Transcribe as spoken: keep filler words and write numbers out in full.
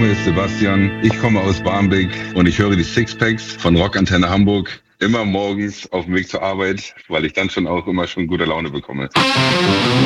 Name ist Sebastian, ich komme aus Barmbek und ich höre die Sixpacks von Rockantenne Hamburg immer morgens auf dem Weg zur Arbeit, weil ich dann schon auch immer schon gute Laune bekomme.